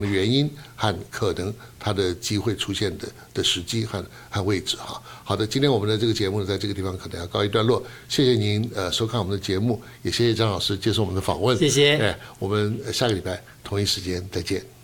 原因和可能它的机会出现的时机和位置哈。好的，今天我们的这个节目呢，在这个地方可能要告一段落。谢谢您收看我们的节目，也谢谢张老师接受我们的访问。 谢谢。 我们下个礼拜同一时间再见。